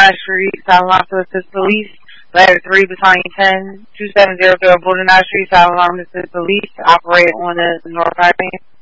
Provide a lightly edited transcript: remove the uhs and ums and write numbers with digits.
Ash Street, South Alarm to assist police. Ladder 3, Battalion 10, 2700 Border Street, South Alarm to assist police. Operate on the North Highway.